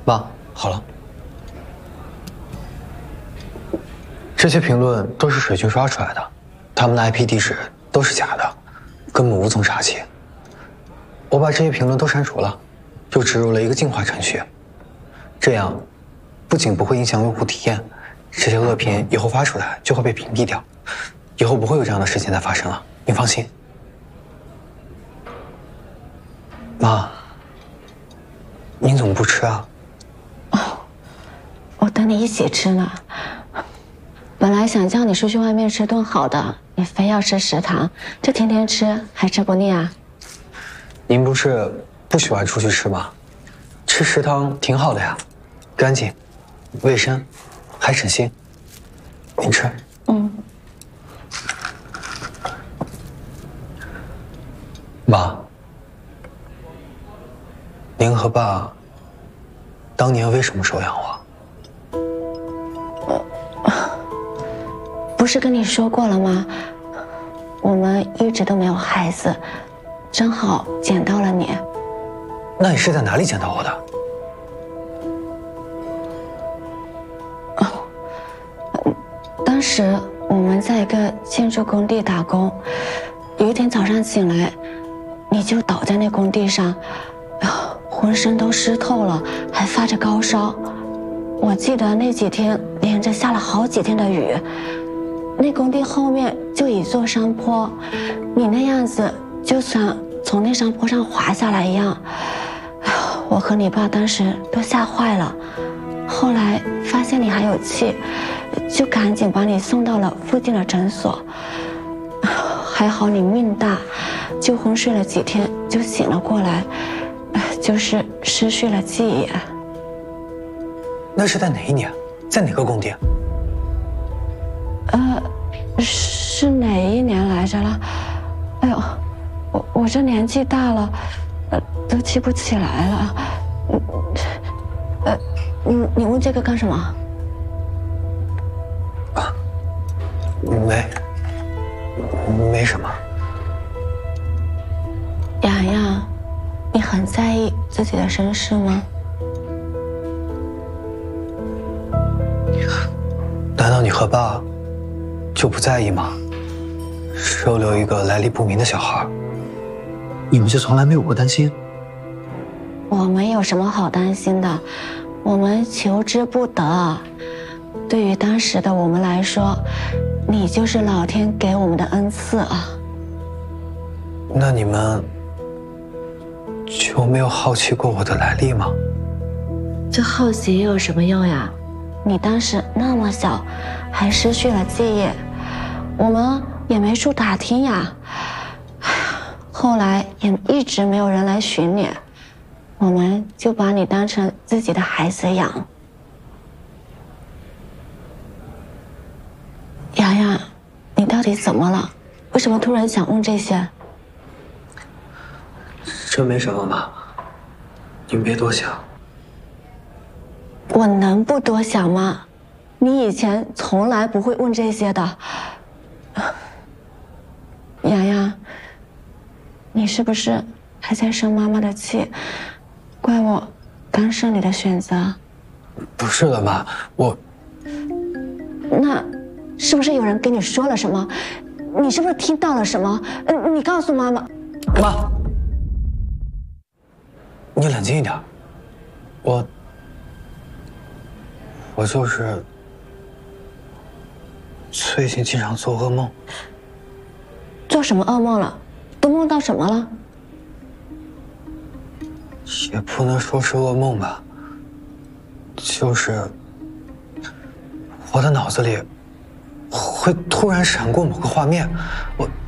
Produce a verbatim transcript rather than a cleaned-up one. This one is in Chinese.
妈，好了。这些评论都是水军刷出来的，他们的 I P 地址都是假的，根本无从查起。我把这些评论都删除了，又植入了一个净化程序，这样不仅不会影响用户体验，这些恶评以后发出来就会被屏蔽掉，以后不会有这样的事情再发生了，您放心。妈，您怎么不吃啊？ 哦，我等你一起吃呢。本来想叫你出去外面吃顿好的，你非要吃食堂，这天天吃还吃不腻啊？ 您不是不喜欢出去吃吗？吃食堂挺好的呀，干净、卫生，还省心。您吃。 嗯。 妈，您和爸当年为什么收养我？ 不是跟你说过了吗？我们一直都没有孩子，正好捡到了你。 那你是在哪里捡到我的？ 哦，当时我们在一个建筑工地打工，有一天早上醒来，你就倒在那工地上，浑身都湿透了，还发着高烧。我记得那几天连着下了好几天的雨。那工地后面就一座山坡，你那样子就像从那山坡上滑下来一样，我和你爸当时都吓坏了。后来发现你还有气，就赶紧把你送到了附近的诊所。还好你命大，就昏睡了几天就醒了过来，就是失去了记忆。 那是在哪一年，在哪个工地？ 呃，是哪一年来着了？哎呦，我我这年纪大了，呃，都记不起来了。呃，你你问这个干什么？ 啊，没，没什么。 洋洋，你很在意自己的身世吗？ 难道你和爸就不在意吗？收留一个来历不明的小孩，你们就从来没有过担心？ 我们有什么好担心的？我们求之不得。对于当时的我们来说，你就是老天给我们的恩赐啊。 那你们就没有好奇过我的来历吗？ 这好奇又有什么用呀？你当时那么小，还失去了记忆，我们也没处打听呀。后来也一直没有人来寻你，我们就把你当成自己的孩子养。洋洋，你到底怎么了？为什么突然想问这些？ 这没什么嘛，您别多想。 我能不多想吗？你以前从来不会问这些的。洋洋，你是不是还在生妈妈的气？怪我干涉你的选择？ 不是的，妈，我…… 那是不是有人跟你说了什么？你是不是听到了什么？嗯，你告诉妈妈。 妈，你冷静一点。我……我就是最近经常做噩梦。 做什么噩梦了？都梦到什么了？ 也不能说是噩梦吧，就是我的脑子里会突然闪过某个画面，我